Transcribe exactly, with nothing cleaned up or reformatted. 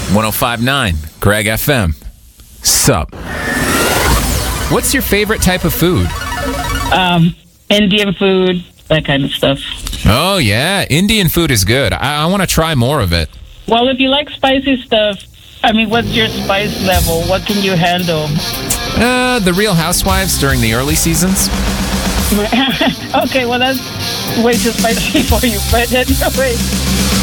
one oh five point nine, Greg F M. Sup? What's your favorite type of food? Um, Indian food, that kind of stuff. Oh, yeah. Indian food is good. I, I want to try more of it. Well, if you like spicy stuff, I mean, what's your spice level? What can you handle? Uh, the Real Housewives during the early seasons. Okay, well, that's way too spicy for you, but anyway.